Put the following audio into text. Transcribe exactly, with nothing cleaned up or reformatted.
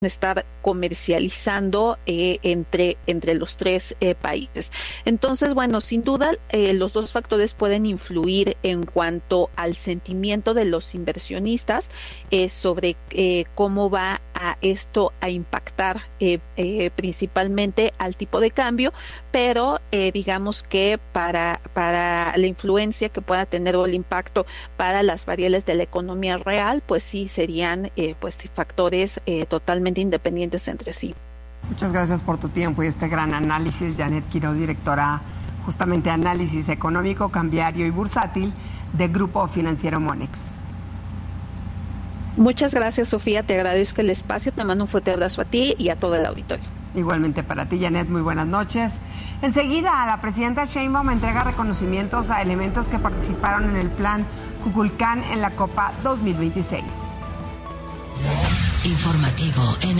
estar comercializando eh, entre, entre los tres eh, países. Entonces, bueno, sin duda eh, los dos factores pueden influir en cuanto al sentimiento de los inversionistas eh, sobre eh, cómo va a esto a impactar eh, eh, principalmente al tipo de cambio, pero eh, digamos que para, para la influencia que pueda tener o el impacto para las variables de la economía real, pues sí serían eh, pues factores eh, totalmente independientes entre sí. Muchas gracias por tu tiempo y este gran análisis, Janet Quiroz, directora justamente de Análisis Económico, Cambiario y Bursátil de Grupo Financiero Monex. Muchas gracias, Sofía, te agradezco el espacio, te mando un fuerte abrazo a ti y a todo el auditorio. Igualmente para ti, Janet, muy buenas noches. Enseguida, la presidenta Sheinbaum entrega reconocimientos a elementos que participaron en el plan Kukulcán en la Copa dos mil veintiséis. Informativo en